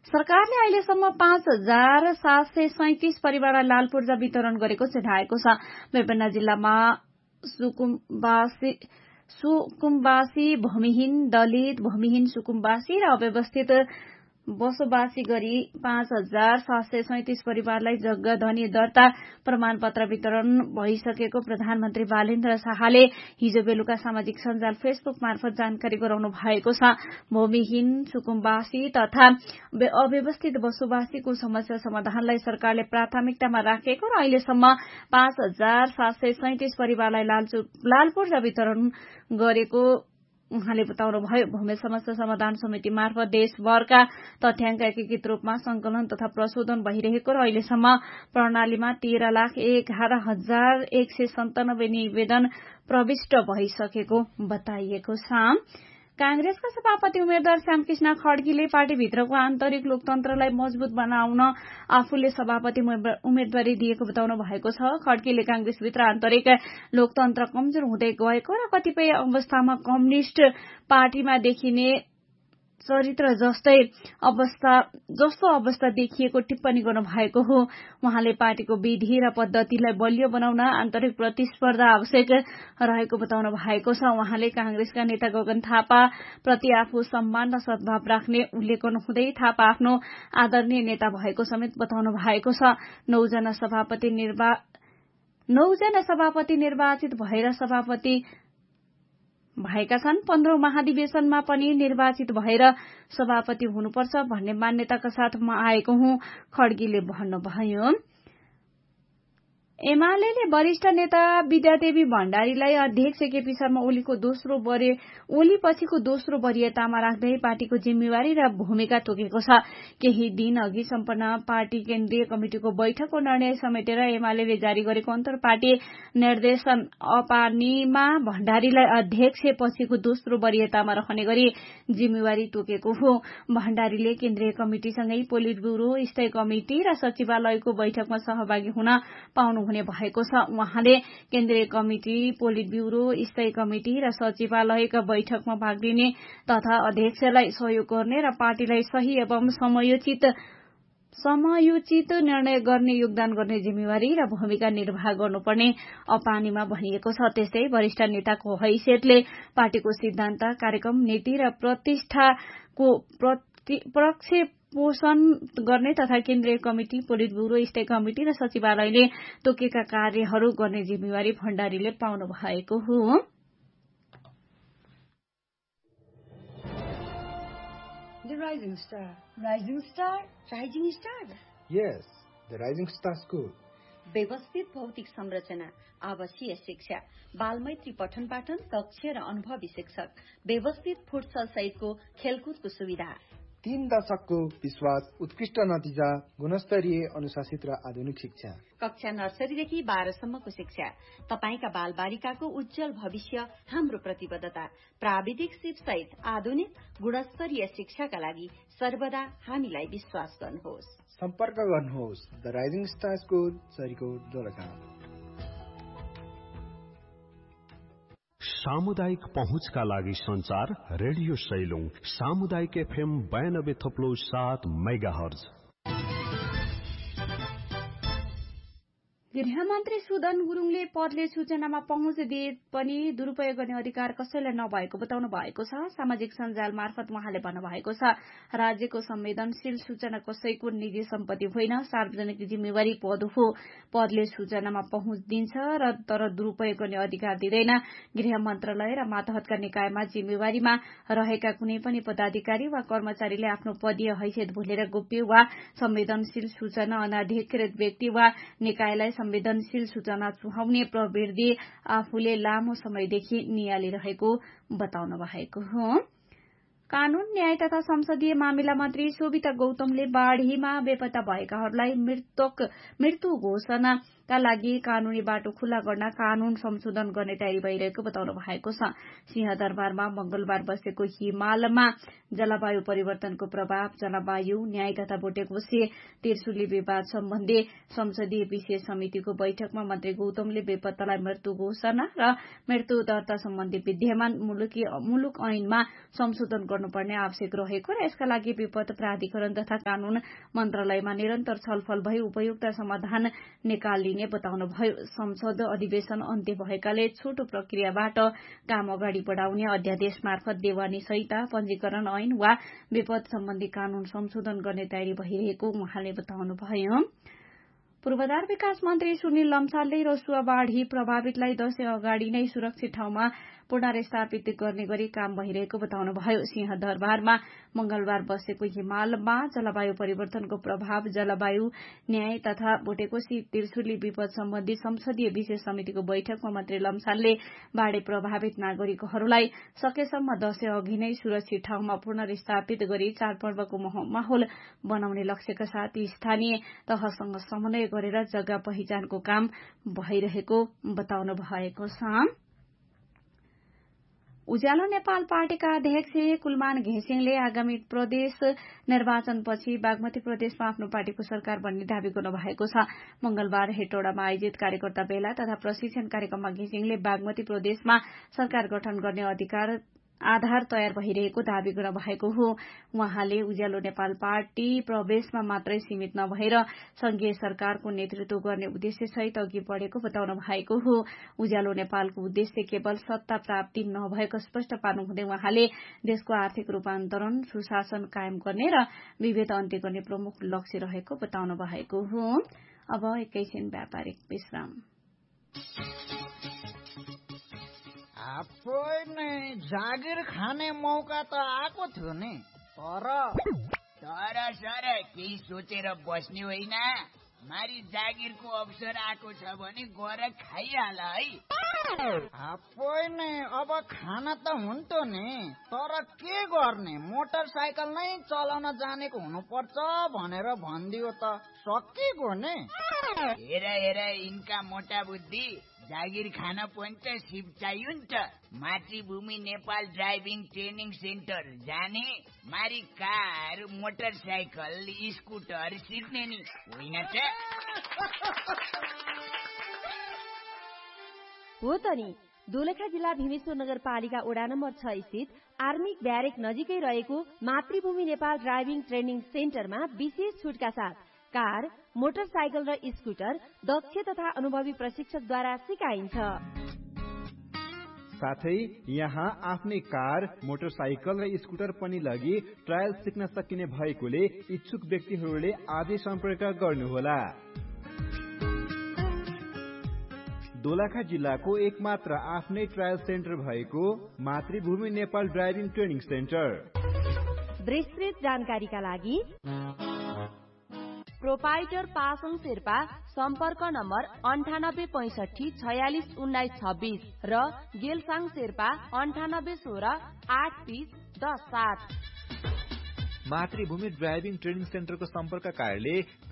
सरकारले अहिलेसम्म 5,737 परिवारलाई लाल पूर्जा वितरण गरेको जनाएको छ। विभिन्न जिल्लामा सुकुम्बासी, भूमिहीन, दलित, भूमिहीन सुकुम्बासी र अव्यवस्थित बसोबासी गरी 5,737 परिवारलाई जग्गाधनी दर्ता प्रमाणपत्र वितरण भइसकेको प्रधानमन्त्री बालेन्द्र शाहले हिजो बेलुका सामाजिक सञ्जाल फेसबुक मार्फत जानकारी गराउनु भएको छ। भूमिहीन, सुकुम्बासी तथा अव्यवस्थित बसोबासीको समस्या समाधानलाई सरकारले प्राथमिकतामा राखेको र अहिलेसम्म 5,737 परिवारलाई लाल पूर्जा वितरण गरेको उहाँले बताउनुभयो। भूमि समस्या समाधान समिति मार्फत देशभरका तथ्याङ्क एकीकृत रूपमा संकलन तथा प्रशोधन भइरहेको र अहिलेसम्म प्रणालीमा 13,11,197 निवेदन प्रविष्ट भइसकेको बताइएको छ। कांग्रेसका सभापति उम्मेद्वार श्यामकृष्ण खड्गीले पार्टीभित्रको आन्तरिक लोकतन्त्रलाई मजबूत बनाउन आफूले सभापति उम्मेद्वारी दिएको बताउनु भएको छ। खड्गीले कांग्रेसभित्र आन्तरिक लोकतन्त्र कमजोर हुँदै गएको र कतिपय अवस्थामा कम्युनिष्ट पार्टीमा देखिने चरित्र जस्तो अवस्था देखिएको टिप्पणी गर्नु भएको हो। उहाँले पार्टीको विधि र पद्धतिलाई बलियो बनाउन आन्तरिक प्रतिस्पर्धा आवश्यक रहेको बताउनु भएको छ। उहाँले कांग्रेसका नेता गगन थापा प्रति आफू सम्मान र सद्भाव राख्ने उल्लेख गर्नुहुँदै थापा आफ्नो आदरणीय नेता भएको समेत बताउनु भएको छ। 9जना सभापति निर्वाचित भएर सभापति भएका छन्। 15औं महाधिवेशनमा पनि निर्वाचित भएर सभापति हुनुपर्छ भन्ने मान्यताका साथ म आएको हुँ, खड्गीले भन्नुभयो। एमालेले वरिष्ठ नेता विद्यादेवी भण्डारीलाई अध्यक्ष केपी शर्मा ओलीपछिको दोस्रो वरियतामा राख्दै पार्टीको जिम्मेवारी र भूमिका तोकेको छ। केही दिन अघि सम्पन्न पार्टी केन्द्रीय कमिटिको बैठकको निर्णय समेटेर एमालेले जारी गरेको अन्तर्पार्टी निर्देशन अपानीमा भण्डारीलाई अध्यक्ष पछिको दोस्रो वरियतामा रहने गरी जिम्मेवारी तोकेको हो। भण्डारीले केन्द्रीय कमिटिसँगै पोलिट ब्यूरो, स्थायी कमिटि र सचिवालयको बैठकमा सहभागी हुन पाउनु हुने भएको छ। उहाँले केन्द्रीय कमिटि, पोलिट ब्यूरो, स्थायी कमिटि र सचिवालयका बैठकमा भाग लिने तथा अध्यक्षलाई सहयोग गर्ने र पार्टीलाई सही एवं समयोचित निर्णय गर्ने योगदान गर्ने जिम्मेवारी र भूमिका निर्वाह गर्नुपर्ने अपानीमा भनिएको छ। त्यस्तै वरिष्ठ नेताको हैसियतले पार्टीको सिद्धान्त, कार्यक्रम, नीति र प्रतिष्ठाको पोषण गर्ने तथा केन्द्रीय कमिटि, पोलिट ब्यूरो, स्थायी कमिटि र सचिवालयले तोकेका कार्यहरू गर्ने जिम्मेवारी भण्डारीले पाउनु भएको हो। The Rising Star. Rising Star? Rising Star? Yes, the Rising Star School. व्यवस्थित भौतिक संरचना, आवासीय शिक्षा, बालमैत्री पठन पाठन कक्ष र अनुभवी शिक्षक, व्यवस्थित फुटसल सहितको खेलकुदको सुविधा, 3 दशकको विश्वास, उत्कृष्ट नतिजा, गुणस्तरीय अनुशासित र आधुनिक शिक्षा, कक्षा नर्सरीदेखि 12 सम्मको शिक्षा, तपाईका बाल बालिकाको उज्जवल भविष्य हाम्रो प्रतिबद्धता, प्राविधिक सिप सहित आधुनिक गुणस्तरीय शिक्षाका लागि सर्वदा हामीलाई विश्वास गर्नुहोस्। सम्पर्क गर्नुहोस् the rising star school, Sarikot, Dolakha. सामुदायिक पहुँचका लागि संचार रेडियो सैलुङ सामुदायिक एफएम 92.7 मेगाहर्ज। गृहमन्त्री सुदन गुरुङले पदले सूचनामा पहुँच दिए पनि दुरूपयोग गर्ने अधिकार कसैलाई नभएको बताउनु भएको छ। सामाजिक सञ्जाल मार्फत उहाँले भन्नुभएको छ, राज्यको संवेदनशील सूचना कसैको निजी सम्पत्ति होइन, सार्वजनिक जिम्मेवारी पद हो। पदले सूचनामा पहुँच दिन्छ र तर दुरूपयोग गर्ने अधिकार दिँदैन। गृह मन्त्रालय र मातहतका निकायमा जिम्मेवारीमा रहेका कुनै पनि पदाधिकारी वा कर्मचारीले आफ्नो पदीय हैसियत भुलेर गोप्य वा संवेदनशील सूचना अनाधिकृत व्यक्ति वा निकायलाई संवेदनशील सूचना चुहाउने प्रवृत्ति आफूले लामो समयदेखि नियालिरहेको बताउनु भएको हो। कानून, न्याय तथा संसदीय मामिला मन्त्री शोभिता गौतमले बाढ़ीमा बेपत्ता भएकाहरूलाई मृत्यु घोषणा का लागि कानूनी बाटो खुल्ला गर्न कानून संशोधन गर्ने तयारी भइरहेको बताउनु भएको छ। सिंहदरबारमा मंगलबार बसेको हिमालमा जलवायु परिवर्तनको प्रभाव, जलवायु न्याय तथा भुटेकोशी त्रिशुली विवाद सम्बन्धी संसदीय विशेष समितिको बैठकमा मन्त्री गौतमले बेपत्तालाई मृत्यु घोषणा र मृत्यु दर्ता सम्बन्धी विद्यमान मुलुक ऐनमा संशोधन गर्नुपर्ने आवश्यक रहेको र यसका लागि विपद प्राधिकरण तथा कानून मन्त्रालयमा निरन्तर छलफल भई उपयुक्त समाधान निकालिने बताउनुभयो। संसद अधिवेशन अन्त्य भएकाले छोटो प्रक्रियाबाट काम अगाडि बढ़ाउने अध्यादेश मार्फत देवानी संहिता, पञ्जीकरण ऐन वा विपद सम्बन्धी कानून संशोधन गर्ने तयारी भइरहेको उहाँले बताउनुभयो। पूर्वाधार विकास मन्त्री सुनिल लम्सालले रसुवा बाढ़ी प्रभावितलाई दशैं अगाडि नै सुरक्षित ठाउँमा पुनर्स्थापित गर्ने गरी काम भइरहेको बताउनुभयो। सिंहदरबारमा मंगलबार बसेको हिमालमा जलवायु परिवर्तनको प्रभाव, जलवायु न्याय तथा भुटेकोशी त्रिशुली विपद सम्बन्धी संसदीय विशेष समितिको बैठकमा मन्त्री लम्सालले बाढ़ी प्रभावित नागरिकहरूलाई सकेसम्म दशैं अघि नै सुरक्षित ठाउँमा पुनर्स्थापित गरी चाडपर्वको माहौल बनाउने लक्ष्यका साथ स्थानीय तहसँग समन्वय गरेर जग्गा पहिचानको काम भइरहेको बताउनु भएको छ। उज्यालो नेपाल पार्टीका अध्यक्ष कुलमान घिसिङले आगामी प्रदेश निर्वाचनपछि बागमती प्रदेशमा आफ्नो पार्टीको सरकार बन्ने दावी गर्नु भएको छ। मंगलबार हेटौडामा आयोजित कार्यकर्ता भेला तथा प्रशिक्षण कार्यक्रममा घिसिङले बागमती प्रदेशमा सरकार गठन गर्ने आधार तयार भइरहेको दावी गर्नु भएको हो। उहाँले उज्यालो नेपाल पार्टी प्रदेशमा मात्रै सीमित नभएर संघीय सरकारको नेतृत्व गर्ने उद्देश्य सहित अघि बढ़ेको बताउनु भएको हो। उज्यालो नेपालको उद्देश्य केवल सत्ता प्राप्ति नभएको स्पष्ट पार्नुहुँदै उहाँले देशको आर्थिक रूपान्तरण, सुशासन कायम गर्ने र विभेद अन्त्य गर्ने प्रमुख लक्ष्य रहेको बताउनु भएको हो। अब एकैछिन व्यापारिक विश्राम। जागिर खाने मौका त आएको थियो नि, तर केही सोचेर बस्ने होइन। मारी जागिरको अवसर आएको छ भने गएर खाइहाल है। अब खाना त हुन्थ्यो नि, तर के गर्ने, मोटरसाइकल नै चलाउन जानेको हुनुपर्छ भनेर भनिदियो त सकिगयो नि। हेर यिनका मोटा बुद्धि, जागिर खान पनि त सिप चाहियो नि त। मातृभूमि नेपाल ड्राइभिङ ट्रेनिङ सेन्टर जाने, मारी कार, मोटरसाइकल, स्कुटर सिक्ने नि होइन त। हो त नि। दोलखा जिल्ला भीमेश्वर नगरपालिका वडा नम्बर 6 स्थित आर्मी ब्यारेक नजिकै रहेको मातृभूमि नेपाल ड्राइभिङ ट्रेनिङ सेन्टरमा विशेष छुटका साथ कार, मोटरसाइकल र स्कुटर दक्ष तथा अनुभवी प्रशिक्षकद्वारा सिकाइन्छ। साथै यहाँ आफ्नै कार, मोटरसाइकल र स्कुटर पनि लगी ट्रायल सिक्न सकिने भएकोले इच्छुक व्यक्तिहरूले आजै सम्पर्क गर्नुहोला। दोलखा जिल्लाको एकमात्र आफ्नै ट्रायल सेन्टर भएको मातृभूमि नेपाल ड्राइभिङ ट्रेनिङ सेन्टर। विस्तृत जानकारीका लागि प्रोपाइटर पासङ शेर्पा, सम्पर्क नम्बर 9865461926 र गेलसाङ शेर्पा 98168307। मातृभूमि ड्राइभिङ ट्रेनिङ सेन्टरको सम्पर्क कार्यालय